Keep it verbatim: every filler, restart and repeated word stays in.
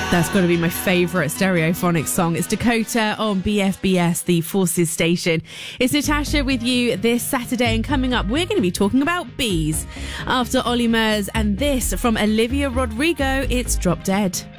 That's got to be my favourite Stereophonics song. It's Dakota on B F B S, the Forces station. It's Natasha with you this Saturday, and coming up, we're going to be talking about bees. After Olly Murs and this from Olivia Rodrigo, it's Drop Dead.